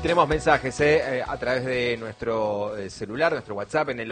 tenemos mensajes a través de nuestro celular, nuestro WhatsApp en el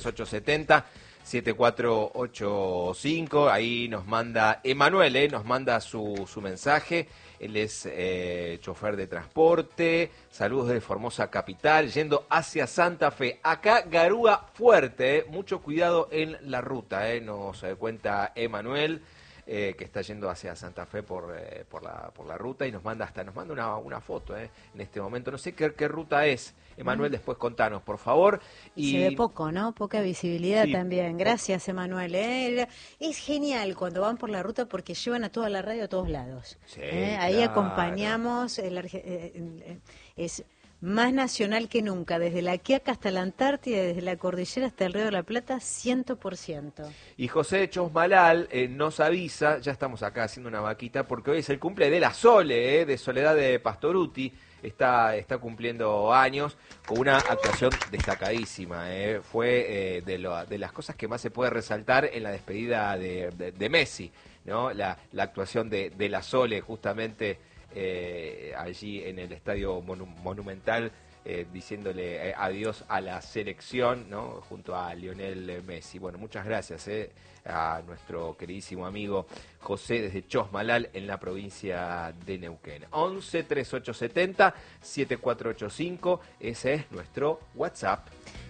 113870-7485. Ahí nos manda Emanuel, nos manda su mensaje. Él es chofer de transporte. Saludos de Formosa Capital, yendo hacia Santa Fe. Acá Garúa fuerte, mucho cuidado en la ruta, nos cuenta Emanuel. Que está yendo hacia Santa Fe por la ruta y nos manda una foto en este momento. No sé qué ruta es. Emanuel, después contanos, por favor. Y se ve poco, ¿no? Poca visibilidad sí, también. Gracias, Emanuel. Es genial cuando van por la ruta porque llevan a toda la radio a todos lados. Sí, Ahí claro. acompañamos. Es más nacional que nunca, desde la Quiaca hasta la Antártida, desde la cordillera hasta el Río de la Plata, 100%. Y José Chosmalal nos avisa, ya estamos acá haciendo una vaquita, porque hoy es el cumple de la Sole, de Soledad de Pastoruti. Está cumpliendo años con una actuación destacadísima. Fue de las cosas que más se puede resaltar en la despedida de Messi, ¿no? La actuación de la Sole, justamente allí en el Estadio Monumental, diciéndole adiós a la selección, ¿no? Junto a Lionel Messi. Bueno, muchas gracias a nuestro queridísimo amigo José desde Chosmalal en la provincia de Neuquén. 11-3870-7485, ese es nuestro WhatsApp.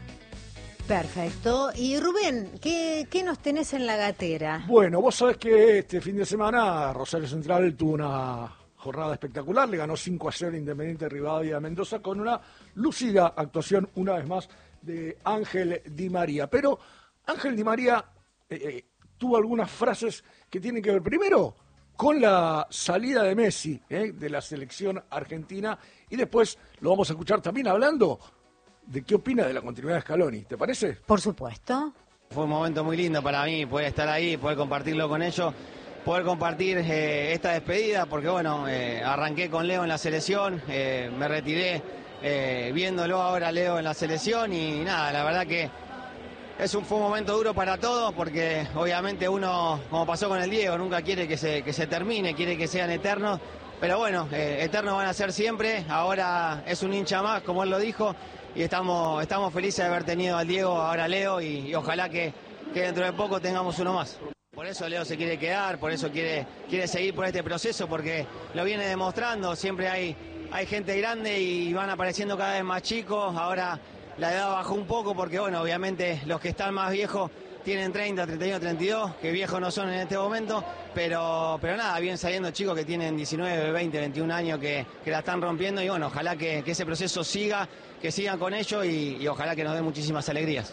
Perfecto. Y Rubén, ¿qué nos tenés en la gatera? Bueno, vos sabés que este fin de semana Rosario Central tuvo una jornada espectacular, le ganó 5-0 Independiente Rivadavia de Mendoza con una lucida actuación, una vez más, de Ángel Di María. Pero Ángel Di María tuvo algunas frases que tienen que ver, primero, con la salida de Messi de la selección argentina, y después lo vamos a escuchar también hablando de qué opina de la continuidad de Scaloni. ¿Te parece? Por supuesto. Fue un momento muy lindo para mí poder estar ahí, poder compartirlo con ellos, poder compartir esta despedida, porque bueno, arranqué con Leo en la selección, me retiré viéndolo ahora Leo en la selección y nada, la verdad que fue un momento duro para todos, porque obviamente uno, como pasó con el Diego, nunca quiere que se termine, quiere que sean eternos, pero bueno, eternos van a ser siempre. Ahora es un hincha más, como él lo dijo, y estamos felices de haber tenido al Diego, ahora Leo, y ojalá que dentro de poco tengamos uno más. Por eso Leo se quiere quedar, por eso quiere seguir por este proceso, porque lo viene demostrando. Siempre hay gente grande y van apareciendo cada vez más chicos. Ahora la edad bajó un poco porque, bueno, obviamente los que están más viejos tienen 30, 31, 32, que viejos no son en este momento, pero nada, vienen saliendo chicos que tienen 19, 20, 21 años que la están rompiendo y bueno, ojalá que ese proceso siga, que sigan con ellos y ojalá que nos den muchísimas alegrías.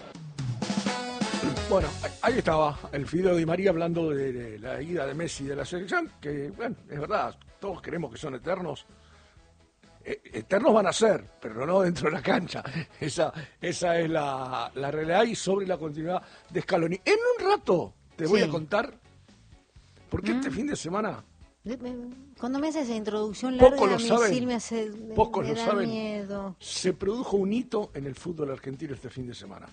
Bueno, ahí estaba el Fideo Di María hablando de la ida de Messi de la selección, que, bueno, es verdad, todos creemos que son eternos. Eternos van a ser, pero no dentro de la cancha. Esa es la realidad. Y sobre la continuidad de Scaloni. En un rato te voy a contar, porque este fin de semana... Cuando me hace esa introducción larga, pocos lo saben, me da miedo. Se produjo un hito en el fútbol argentino este fin de semana.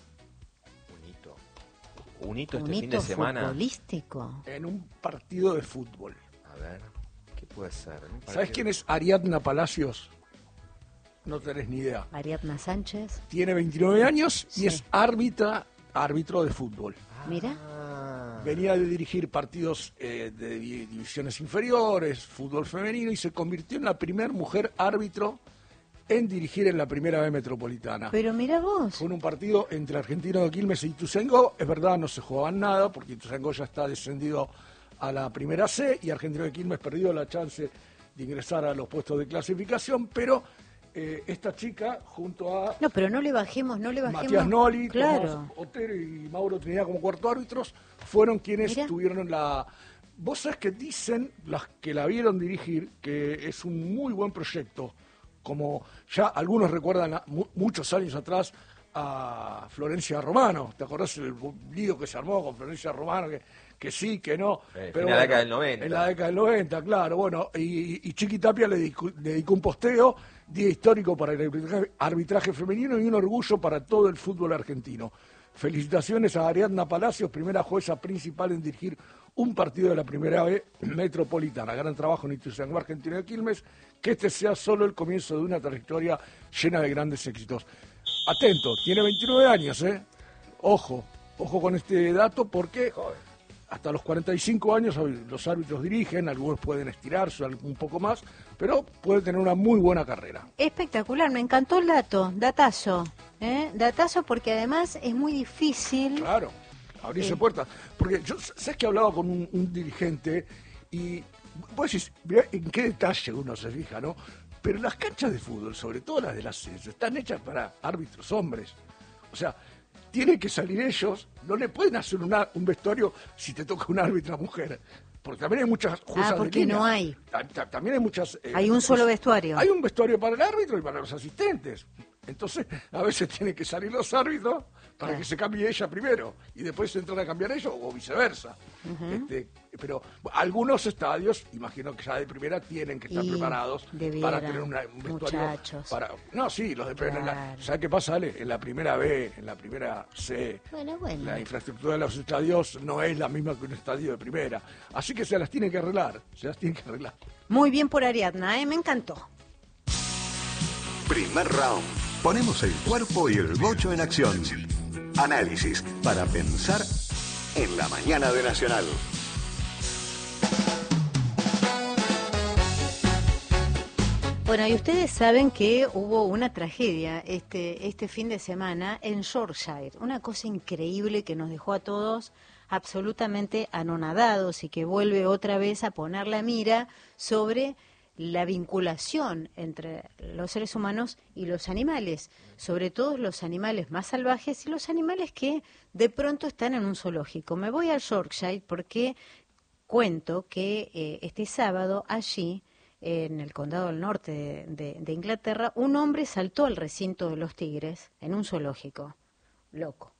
Un hito este fin de semana. Futbolístico. En un partido de fútbol. A ver, ¿qué puede ser? ¿Sabes quién es Ariadna Palacios? No tenés ni idea. Ariadna Sánchez. Tiene 29 años y es árbitro de fútbol. Mira. Venía de dirigir partidos de divisiones inferiores, fútbol femenino, y se convirtió en la primera mujer árbitro en dirigir en la Primera B Metropolitana. Pero mira vos. Fue en un partido entre Argentino de Quilmes y Ituzaingó. Es verdad, no se jugaban nada, porque Ituzaingó ya está descendido a la Primera C y Argentino de Quilmes perdió la chance de ingresar a los puestos de clasificación, pero esta chica, junto a... No, pero no le bajemos. Matías Noli, claro. Tomás Otero y Mauro Trinidad como cuarto árbitros, fueron quienes tuvieron la... Vos sabés que dicen, las que la vieron dirigir, que es un muy buen proyecto, como ya algunos recuerdan muchos años atrás a Florencia Romano. ¿Te acordás el lío que se armó con Florencia Romano? Que sí, que no. Pero en la década del 90. En la década del 90, claro. Bueno, y Chiqui Tapia le dedicó un posteo, día histórico para el arbitraje femenino y un orgullo para todo el fútbol argentino. Felicitaciones a Ariadna Palacios, primera jueza principal en dirigir un partido de la Primera B Metropolitana. Gran trabajo en Ituzaingó, Argentino de Quilmes, que este sea solo el comienzo de una trayectoria llena de grandes éxitos. Atento, tiene 29 años, ¿eh? Ojo con este dato porque hasta los 45 años los árbitros dirigen, algunos pueden estirarse un poco más, pero pueden tener una muy buena carrera. Espectacular, me encantó el dato, datazo, datazo porque además es muy difícil. Claro, abrirse puertas. Porque yo, ¿sabes que hablaba con un dirigente? Y vos decís, mirá en qué detalle uno se fija, ¿no? Pero las canchas de fútbol, sobre todo las del ascenso, están hechas para árbitros hombres. O sea, tienen que salir ellos, no le pueden hacer un vestuario si te toca una árbitra mujer. Porque también hay muchas juezas porque de línea. no hay. También hay muchas... hay un solo vestuario. Hay un vestuario para el árbitro y para los asistentes. Entonces, a veces tienen que salir los árbitros para que se cambie ella primero y después entrar a cambiar ellos o viceversa. Pero algunos estadios, imagino que ya de primera tienen que estar preparados para tener un vestuario. Muchachos. No, sí, los de primera. Claro. ¿Sabes qué pasa, Ale? En la primera B, en la primera C, Bueno. la infraestructura de los estadios no es la misma que un estadio de primera. Así que se las tienen que arreglar, Muy bien por Ariadna, me encantó. Primer round. Ponemos el cuerpo y el bocho en acción. Análisis para pensar en la mañana de Nacional. Bueno, y ustedes saben que hubo una tragedia este fin de semana en Yorkshire, una cosa increíble que nos dejó a todos absolutamente anonadados y que vuelve otra vez a poner la mira sobre la vinculación entre los seres humanos y los animales, sobre todo los animales más salvajes y los animales que de pronto están en un zoológico. Me voy al Yorkshire porque cuento que este sábado allí, en el condado del norte de Inglaterra, un hombre saltó al recinto de los tigres en un zoológico. Loco.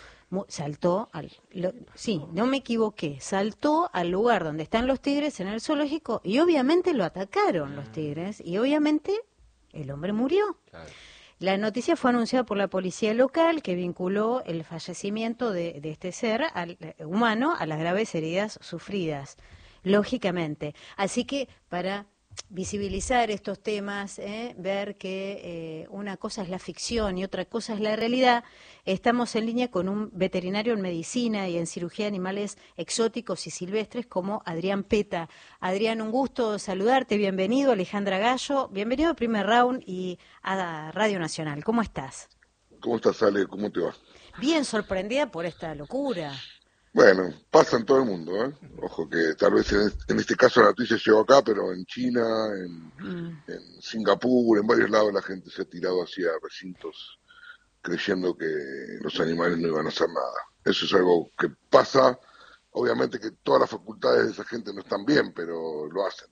No me equivoqué, saltó al lugar donde están los tigres en el zoológico y obviamente lo atacaron los tigres y obviamente el hombre murió. Claro. La noticia fue anunciada por la policía local que vinculó el fallecimiento de este ser humano a las graves heridas sufridas, lógicamente. Así que para visibilizar estos temas, ver que una cosa es la ficción y otra cosa es la realidad, estamos en línea con un veterinario en medicina y en cirugía de animales exóticos y silvestres como Adrián Peta. Adrián, un gusto saludarte, bienvenido. Alejandra Gallo, bienvenido a Primer Round y a Radio Nacional. ¿Cómo estás? ¿Cómo estás, Ale? ¿Cómo te va? Bien sorprendida por esta locura. Bueno, pasa en todo el mundo, ¿eh? Ojo que tal vez en este caso la noticia llegó acá, pero en China, en Singapur, en varios lados la gente se ha tirado hacia recintos creyendo que los animales no iban a hacer nada. Eso es algo que pasa, obviamente que todas las facultades de esa gente no están bien, pero lo hacen.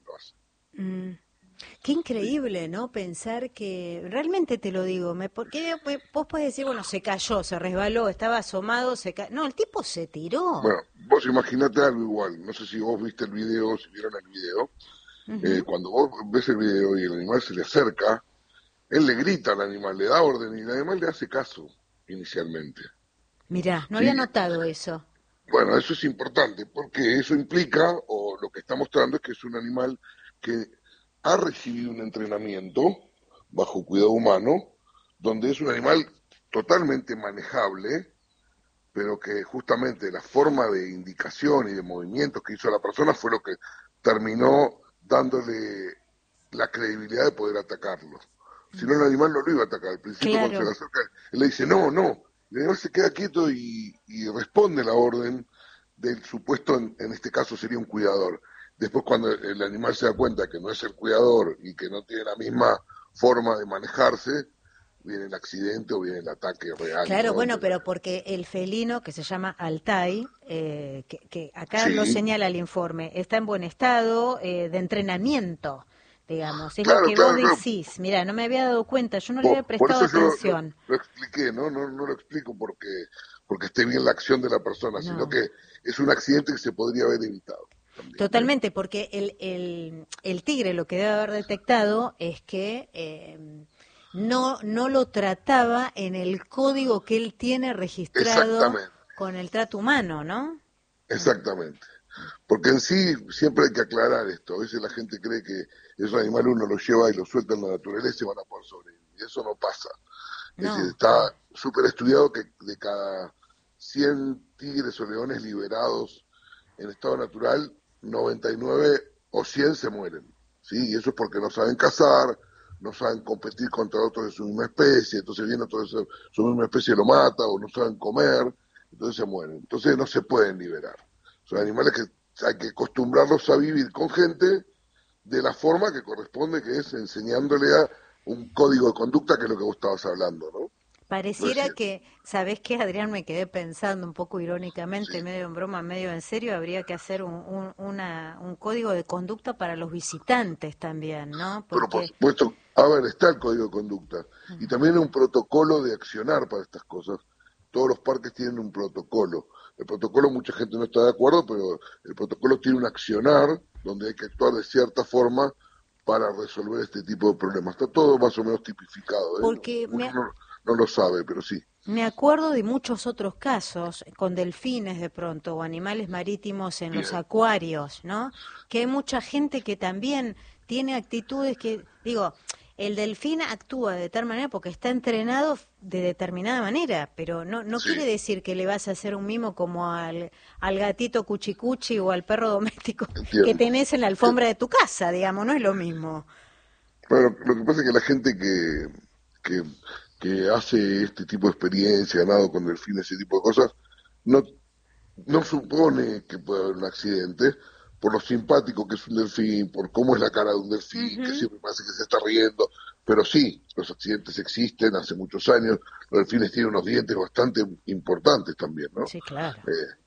Qué increíble, ¿no? Pensar que, realmente te lo digo, porque vos podés decir, bueno, se cayó, se resbaló, estaba asomado, no, el tipo se tiró. Bueno, vos imaginate algo igual, no sé si vos viste el video, si vieron el video, cuando vos ves el video y el animal se le acerca, él le grita al animal, le da orden y el animal le hace caso inicialmente. Mirá, no había notado eso. Bueno, eso es importante, porque eso implica, o lo que está mostrando es que es un animal que ha recibido un entrenamiento bajo cuidado humano, donde es un animal totalmente manejable, pero que justamente la forma de indicación y de movimientos que hizo la persona fue lo que terminó dándole la credibilidad de poder atacarlo. Si no, el animal no lo iba a atacar. Al principio, cuando se le acerca, él le dice, no. El animal se queda quieto y responde la orden del supuesto, en este caso sería un cuidador. Después, cuando el animal se da cuenta que no es el cuidador y que no tiene la misma forma de manejarse, viene el accidente o viene el ataque real. Claro, ¿no? bueno, pero porque el felino, que se llama Altai, que acá lo señala el informe, está en buen estado de entrenamiento, digamos. Es lo que vos decís. Mirá, no me había dado cuenta, yo no le había prestado atención. Lo expliqué, ¿no? No lo explico porque esté bien la acción de la persona, sino que es un accidente que se podría haber evitado. También, totalmente, porque el tigre lo que debe haber detectado es que no lo trataba en el código que él tiene registrado con el trato humano, ¿no? Exactamente. Porque en sí siempre hay que aclarar esto. A veces la gente cree que esos animales uno los lleva y los suelta en la naturaleza y van a poder sobrevivir. Y eso no pasa. Es decir, No, está súper estudiado que de cada 100 tigres o leones liberados en estado natural, 99 o 100 se mueren. ¿Sí? Y eso es porque no saben cazar, no saben competir contra otros de su misma especie, entonces viene otro de su misma especie y lo mata, o no saben comer, entonces se mueren. Entonces no se pueden liberar. Son animales que hay que acostumbrarlos a vivir con gente de la forma que corresponde, que es enseñándole a un código de conducta, que es lo que vos estabas hablando, ¿no? pareciera Recién. que, ¿sabés qué, Adrián? Me quedé pensando un poco irónicamente, Sí. medio en broma, medio en serio, habría que hacer un código de conducta para los visitantes también, ¿no? Pero por Porque, supuesto, a ver, está el código de conducta y también un protocolo de accionar para estas cosas. Todos los parques tienen un protocolo. El protocolo mucha gente no está de acuerdo, pero el protocolo tiene un accionar donde hay que actuar de cierta forma para resolver este tipo de problemas. Está todo más o menos tipificado, ¿eh? porque Uno no lo sabe, pero sí. me acuerdo de muchos otros casos, con delfines de pronto, o animales marítimos en los Bien. acuarios, ¿no? Que hay mucha gente que también tiene actitudes que, digo, el delfín actúa de tal manera porque está entrenado de determinada manera, pero no Sí, quiere decir que le vas a hacer un mimo como al gatito cuchicuchi o al perro doméstico que entiendo. tenés en la alfombra de tu casa, digamos, no es lo mismo. Bueno, lo que pasa es que la gente que, que hace este tipo de experiencia, ganado con delfines, ese tipo de cosas, no, no supone que pueda haber un accidente por lo simpático que es un delfín, por cómo es la cara de un delfín, que Ujú. siempre parece que se está riendo. Pero sí, los accidentes existen hace muchos años. Los delfines tienen unos dientes bastante importantes también, ¿no? Sí, claro.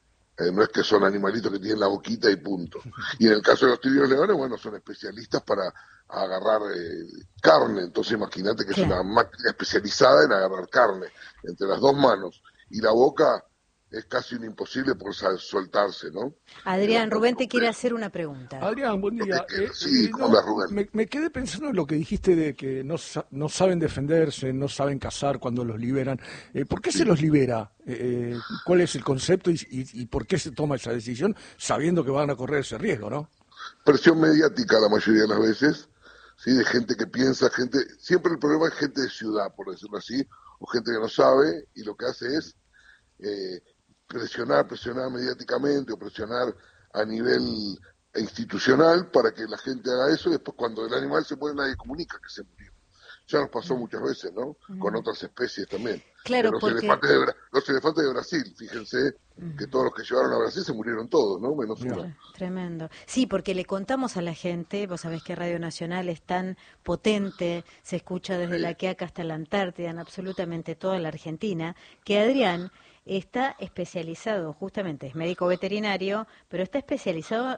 No es que son animalitos que tienen la boquita y punto. Y en el caso de los tigres leones, bueno, son especialistas para agarrar carne. Entonces imagínate que es una Claro. máquina especializada en agarrar carne entre las dos manos. Y la boca es casi un imposible por soltarse, ¿no? Adrián, Rubén te quiere Entonces, hacer una pregunta. Adrián, buen lo que día. queda. Sí, ¿cómo andas, Rubén? Me quedé pensando en lo que dijiste de que no saben defenderse, no saben cazar cuando los liberan. ¿Por qué se Sí. los libera? ¿Cuál es el concepto y por qué se toma esa decisión sabiendo que van a correr ese riesgo, no? Presión mediática la mayoría de las veces, ¿sí? De gente que piensa, gente, siempre el problema es gente de ciudad, por decirlo así, o gente que no sabe y lo que hace es eh, presionar mediáticamente o presionar a nivel institucional para que la gente haga eso y después cuando el animal se muere nadie comunica que se murió. Ya nos pasó muchas veces, ¿no? Con otras especies también. Claro, porque Los elefantes de Brasil, fíjense que todos los que llevaron a Brasil se murieron todos, ¿no? Menos Mirá. uno. tremendo. Sí, porque le contamos a la gente, vos sabés que Radio Nacional es tan potente, se escucha desde Sí. la Quiaca hasta la Antártida, en absolutamente toda la Argentina, que Adrián está especializado, justamente es médico veterinario, pero está especializado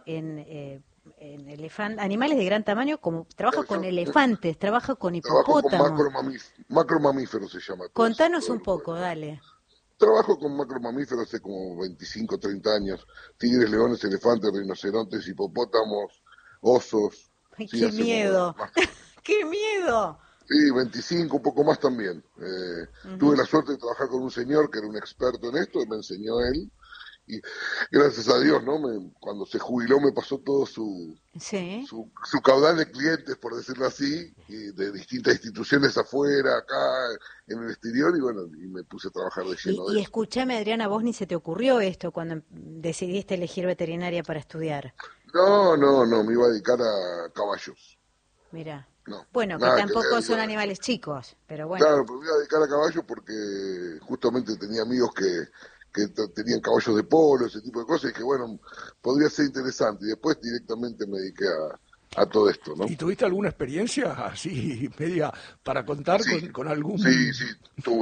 en animales de gran tamaño, como trabaja con Yo elefantes, trabaja con trabajo con hipopótamos. macromamíferos, se llama Contanos todo un el poco, cuerpo. dale. Trabajo con macromamíferos hace como 25, 30 años. Tigres, leones, elefantes, rinocerontes, hipopótamos, osos. Ay, Sí, qué hace miedo, más. qué miedo. Sí, 25, un poco más también. Tuve Ujú. la suerte de trabajar con un señor que era un experto en esto, y me enseñó él. Y gracias a Dios, ¿no? Cuando se jubiló me pasó todo Sí. su caudal de clientes, por decirlo así, y de distintas instituciones afuera, acá, en el exterior, y bueno, y me puse a trabajar de lleno de Y eso. escúchame, Adriana, ¿a vos ni se te ocurrió esto cuando decidiste elegir veterinaria para estudiar? No, me iba a dedicar a caballos. Mira. No, Bueno, que nada que tampoco ver. son animales chicos, pero bueno. Claro, pero me iba a dedicar a caballos porque justamente tenía amigos que tenían caballos de polo, ese tipo de cosas, y que bueno, podría ser interesante. Y después directamente me dediqué a todo esto, ¿no? ¿Y tuviste alguna experiencia así, media, para contar Sí, con sí, algún...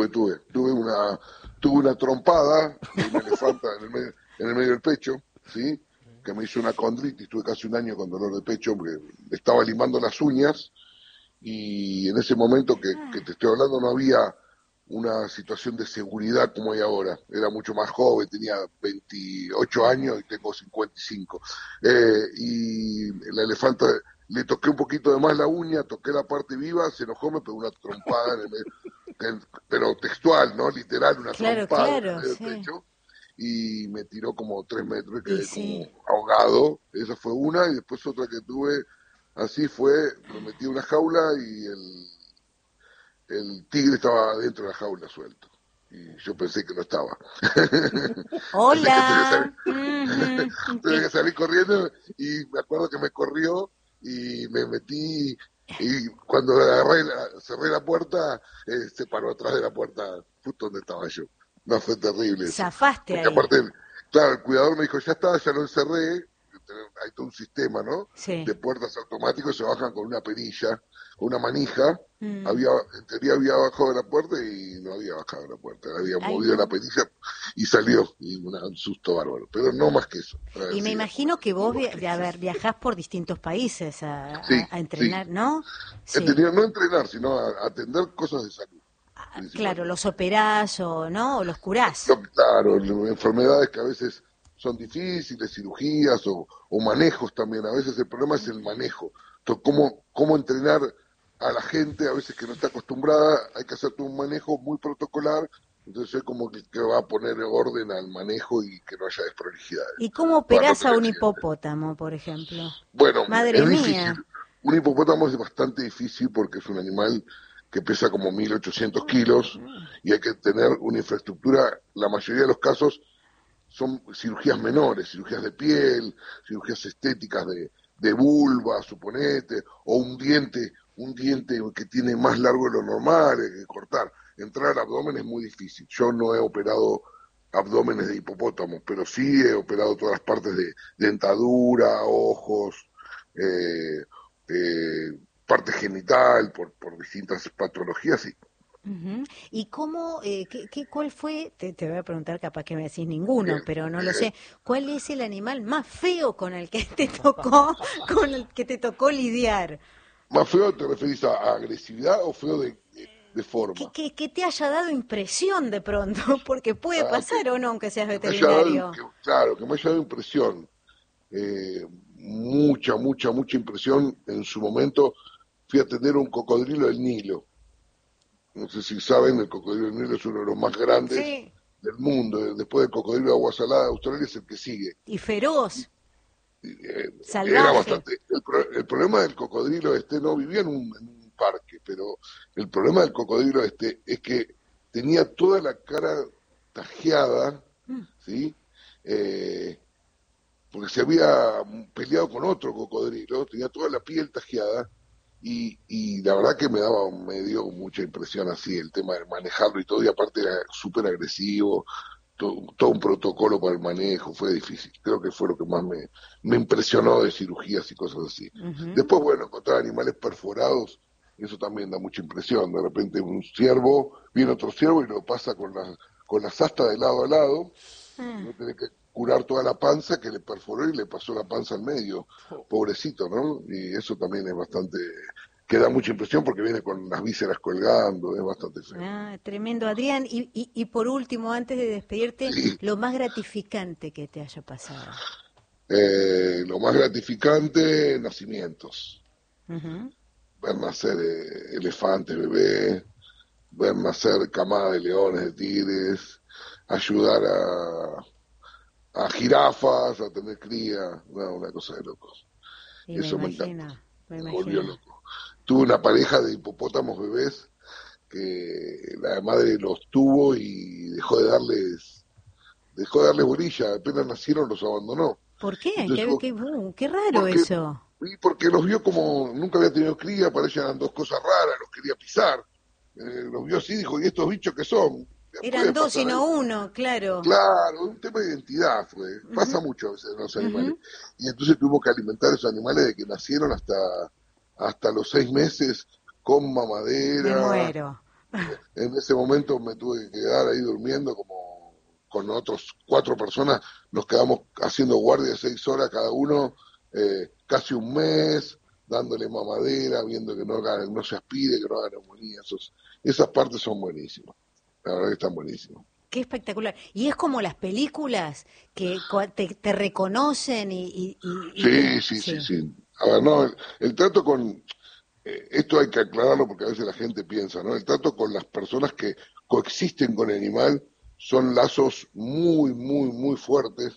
tuve una trompada de un elefante en el medio del pecho, ¿sí? Que me hizo una condritis, tuve casi un año con dolor de pecho porque me estaba limando las uñas y en ese momento que te estoy hablando no había una situación de seguridad como hay ahora. Era mucho más joven, tenía 28 años y tengo 55. Y la elefanta le toqué un poquito de más la uña, toqué la parte viva, se enojó, me pegó una trompada en el medio, pero textual, ¿no? Literal, una Claro, trompada en el claro, medio del sí. pecho y me tiró como 3 metros y Y quedé sí. como a ahogado, esa fue una, y después otra que tuve, así fue, me metí en una jaula y el tigre estaba dentro de la jaula suelto. Y yo pensé que no estaba. Así que Hola. tuve que salir corriendo y me acuerdo que me corrió y me metí y cuando cerré la puerta, se paró atrás de la puerta justo donde estaba yo. No, fue terrible eso. Zafaste Porque ahí. aparte, claro, el cuidador me dijo, ya está, ya lo encerré. Hay todo un sistema, ¿no? Sí. De puertas automáticos, se bajan con una perilla, con una manija. Mm. En teoría había bajado de la puerta y no había bajado de la puerta. Había Ay, movido no. la perilla y salió. Y un susto bárbaro. Pero no más que eso. Y me Sí, imagino que vos viajás por distintos países sí, a entrenar, sí. ¿no? He Sí. tenido, no entrenar, sino a atender cosas de salud. Claro, Principalmente. los operás ¿no? O los curás. Claro, enfermedades que a veces son difíciles, cirugías o manejos también. A veces el problema es el manejo. Entonces, cómo entrenar a la gente, a veces que no está acostumbrada, hay que hacer todo un manejo muy protocolar. Entonces es como que va a poner orden al manejo y que no haya desprolijidades. ¿Y cómo Para no operás a tener un accidentes. hipopótamo, por ejemplo? Bueno, Madre es difícil. mía. Un hipopótamo es bastante difícil porque es un animal que pesa como 1.800 kilos y hay que tener una infraestructura, la mayoría de los casos son cirugías menores, cirugías de piel, cirugías estéticas de vulva, suponete, o un diente que tiene más largo de lo normal, hay que cortar. Entrar al abdomen es muy difícil. Yo no he operado abdómenes de hipopótamos, pero sí he operado todas las partes de dentadura, ojos, eh, parte genital, por distintas patologías, sí. Ujú. ¿Y cómo, cuál fue, te voy a preguntar, capaz que me decís ninguno, pero no lo sé, ¿cuál es el animal más feo con el que te tocó, con el que te tocó lidiar? ¿Más feo te referís a agresividad o feo de forma? Que te haya dado impresión de pronto, porque puede Ah, pasar o no, aunque seas que me haya dado, veterinario. claro, que me haya dado impresión, mucha impresión. En su momento fui a atender un cocodrilo del Nilo. No sé si saben, el cocodrilo del Nilo es uno de los más grandes Sí. del mundo. Después del cocodrilo de agua salada de Australia es el que sigue. Y feroz, Era salvaje. bastante. El problema del cocodrilo no vivía en un parque, pero el problema del cocodrilo es que tenía toda la cara tajeada, ¿sí? Eh, porque se había peleado con otro cocodrilo, tenía toda la piel tajeada y la verdad que me dio mucha impresión así el tema de manejarlo y todo, y aparte era súper agresivo, todo un protocolo para el manejo, fue difícil. Creo que fue lo que más me impresionó de cirugías y cosas así. Ujú. Después, bueno, encontrar animales perforados, eso también da mucha impresión. De repente un ciervo, viene otro ciervo y lo pasa con las astas de lado a lado, y Ah. no tiene que curar toda la panza que le perforó y le pasó la panza al medio. Pobrecito, ¿no? Y eso también es bastante, que da mucha impresión porque viene con las vísceras colgando, es bastante feo. Ah, tremendo, Adrián. Y por último, antes de despedirte, Sí. lo más gratificante que te haya pasado. Lo más gratificante, nacimientos. Ujú. Ver nacer elefantes, bebés, ver nacer camadas de leones, de tigres, ayudar a jirafas a tener cría, no, una cosa de locos. Y Eso me encantó, me me volvió imagino. loco. Tuve una pareja de hipopótamos bebés que la madre los tuvo y dejó de darles bolilla, apenas nacieron los abandonó. ¿Por qué? Entonces, Qué raro porque, eso. porque los vio como nunca había tenido cría, para ella eran dos cosas raras, los quería pisar. Los vio así, dijo, ¿y estos bichos qué son? Eran Puede dos y pasar, no uno, claro. claro, un tema de identidad fue. Pasa Ujú, mucho a veces en los animales. ujú. Y entonces tuvimos que alimentar a esos animales de que nacieron hasta los 6 meses con Me mamadera. muero. En ese momento me tuve que quedar ahí durmiendo como con otros 4 personas. Nos quedamos haciendo guardia de 6 horas cada uno, casi un mes, dándole mamadera, viendo que no se aspire, que no haga neumonía. Esas partes son buenísimas. La verdad que están buenísimas. Qué espectacular. Y es como las películas que te reconocen Sí, sí, sí, Sí. sí. A ver, no, el trato con, esto hay que aclararlo porque a veces la gente piensa, ¿no? El trato con las personas que coexisten con el animal son lazos muy fuertes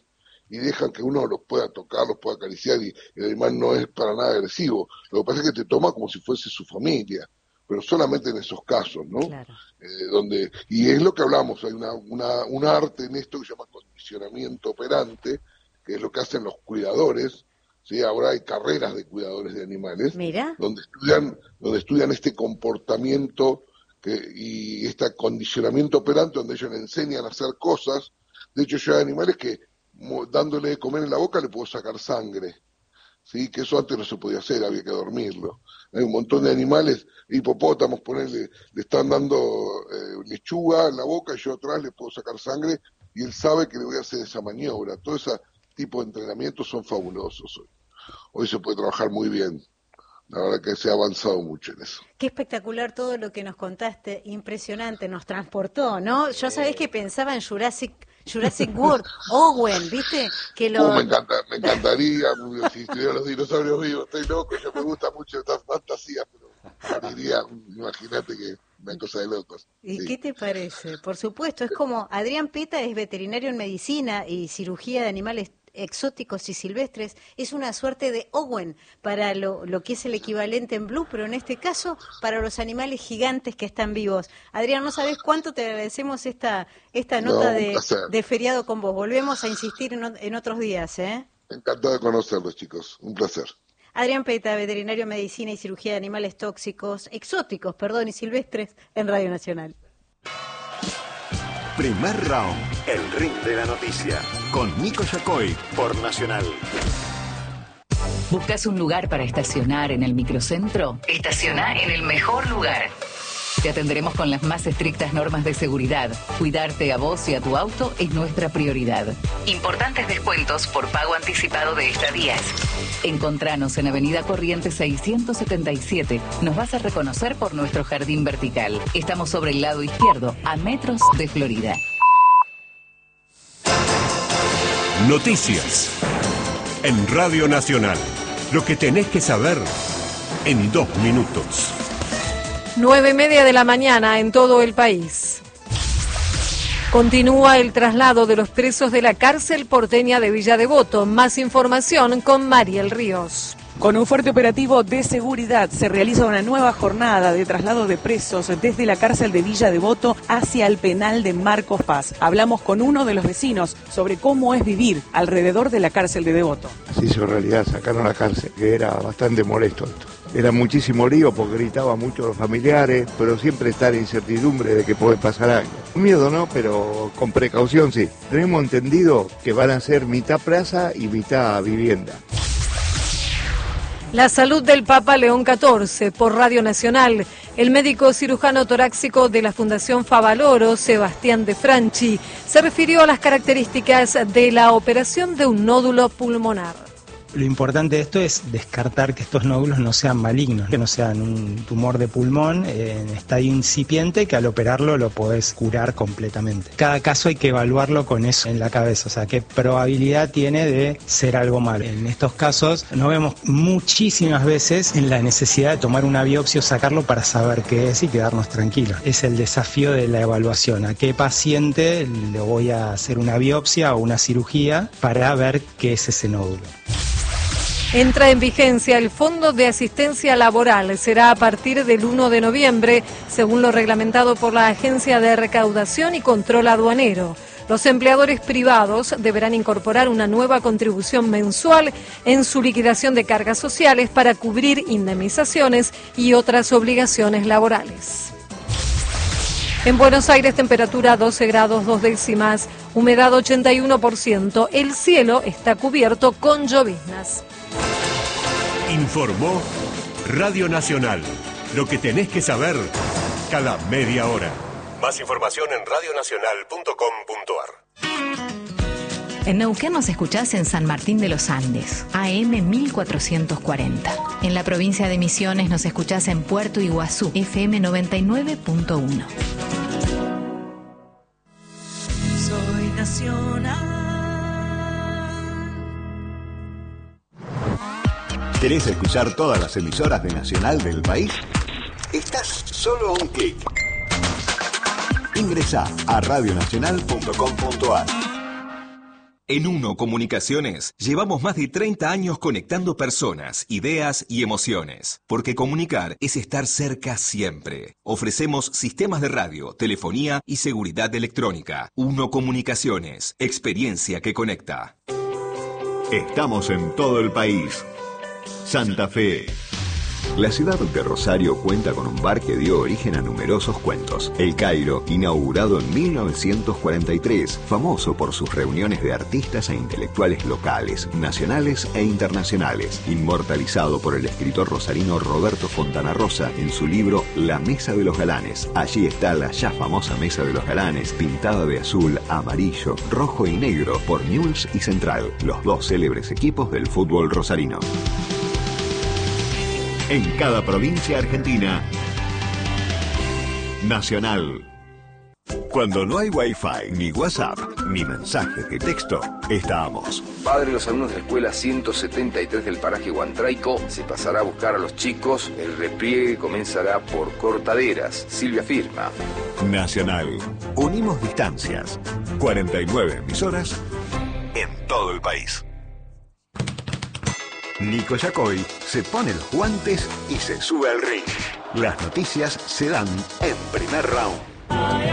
y dejan que uno los pueda tocar, los pueda acariciar, y el animal no es para nada agresivo. Lo que pasa es que te toma como si fuese su familia, pero solamente en esos casos, ¿no? Claro. Y es lo que hablamos, hay un arte en esto que se llama condicionamiento operante, que es lo que hacen los cuidadores. Sí, ahora hay carreras de cuidadores de animales. Mira. Donde estudian este comportamiento y este condicionamiento operante, donde ellos le enseñan a hacer cosas. De hecho, yo hay animales que dándole de comer en la boca le puedo sacar sangre. Sí, que eso antes no se podía hacer, había que dormirlo. Hay un montón de animales, hipopótamos, le están dando lechuga en la boca y yo atrás le puedo sacar sangre y él sabe que le voy a hacer esa maniobra. Todo ese tipo de entrenamientos son fabulosos hoy. Hoy se puede trabajar muy bien. La verdad que se ha avanzado mucho en eso. Qué espectacular todo lo que nos contaste, impresionante, nos transportó, ¿no? Yo sabés que pensaba en Jurassic World, Owen, ¿viste? Que Me encantaría, si estuvieran los dinosaurios vivos, estoy loco, yo me gusta mucho estas fantasías, pero diría, imagínate que una cosa de locos. ¿Y sí. qué te parece? Por supuesto, es como Adrián Peta es veterinario en medicina y cirugía de animales exóticos y silvestres, es una suerte de Owen para lo que es el equivalente en Blue, pero en este caso para los animales gigantes que están vivos. Adrián, no sabes cuánto te agradecemos esta nota de feriado con vos. Volvemos a insistir en otros días, ¿eh? Encantado de conocerlos, chicos. Un placer. Adrián Peta, veterinario en medicina y cirugía de animales exóticos, y silvestres en Radio Nacional. Primer round, el ring de la noticia, con Nico Yacoy, por Nacional. ¿Buscas un lugar para estacionar en el microcentro? Estaciona en el mejor lugar. Te atenderemos con las más estrictas normas de seguridad. Cuidarte a vos y a tu auto es nuestra prioridad. Importantes descuentos por pago anticipado de estadías. Encontranos en Avenida Corrientes 677. Nos vas a reconocer por nuestro jardín vertical. Estamos sobre el lado izquierdo, a metros de Florida. Noticias. En Radio Nacional. Lo que tenés que saber en 2 minutos. 9:30 de la mañana en todo el país. Continúa el traslado de los presos de la cárcel porteña de Villa Devoto. Más información con Mariel Ríos. Con un fuerte operativo de seguridad se realiza una nueva jornada de traslado de presos desde la cárcel de Villa Devoto hacia el penal de Marcos Paz. Hablamos con uno de los vecinos sobre cómo es vivir alrededor de la cárcel de Devoto. Se hizo realidad, sacaron la cárcel, que era bastante molesto esto. Era muchísimo lío porque gritaban mucho los familiares, pero siempre está la incertidumbre de que puede pasar algo. Miedo no, pero con precaución sí. Tenemos entendido que van a ser mitad plaza y mitad vivienda. La salud del Papa León XIV por Radio Nacional. El médico cirujano torácico de la Fundación Favaloro, Sebastián De Franchi, se refirió a las características de la operación de un nódulo pulmonar. Lo importante de esto es descartar que estos nódulos no sean malignos, que no sean un tumor de pulmón en estadio incipiente, que al operarlo lo podés curar completamente. Cada caso hay que evaluarlo con eso en la cabeza, o sea, qué probabilidad tiene de ser algo malo. En estos casos nos vemos muchísimas veces en la necesidad de tomar una biopsia o sacarlo para saber qué es y quedarnos tranquilos. Es el desafío de la evaluación, a qué paciente le voy a hacer una biopsia o una cirugía para ver qué es ese nódulo. Entra en vigencia el Fondo de Asistencia Laboral. Será a partir del 1 de noviembre, según lo reglamentado por la Agencia de Recaudación y Control Aduanero. Los empleadores privados deberán incorporar una nueva contribución mensual en su liquidación de cargas sociales para cubrir indemnizaciones y otras obligaciones laborales. En Buenos Aires, temperatura 12 grados 2 décimas, humedad 81%. El cielo está cubierto con lloviznas. Informó Radio Nacional. Lo que tenés que saber cada media hora. Más información en radionacional.com.ar. En Neuquén nos escuchás en San Martín de los Andes, AM 1440. En la provincia de Misiones nos escuchás en Puerto Iguazú, FM 99.1. Soy nacional. ¿Querés escuchar todas las emisoras de Nacional del país? Estás solo a un clic. Ingresá a radionacional.com.ar. En Uno Comunicaciones llevamos más de 30 años conectando personas, ideas y emociones. Porque comunicar es estar cerca siempre. Ofrecemos sistemas de radio, telefonía y seguridad electrónica. Uno Comunicaciones, experiencia que conecta. Estamos en todo el país. Santa Fe. La ciudad de Rosario cuenta con un bar que dio origen a numerosos cuentos. El Cairo, inaugurado en 1943, famoso por sus reuniones de artistas e intelectuales locales, nacionales e internacionales, inmortalizado por el escritor rosarino Roberto Fontana Rosa en su libro La Mesa de los Galanes. Allí está la ya famosa Mesa de los Galanes, pintada de azul, amarillo, rojo y negro por Newell's y Central, los dos célebres equipos del fútbol rosarino. En cada provincia argentina, Nacional. Cuando no hay Wi-Fi, ni WhatsApp, ni mensajes de texto, estamos. Padre, los alumnos de la escuela 173 del paraje Guantraico se pasará a buscar a los chicos. El repliegue comenzará por Cortaderas. Silvia firma. Nacional. Unimos distancias. 49 emisoras en todo el país. Nico Yacoy se pone los guantes y se sube al ring. Las noticias se dan en primer round.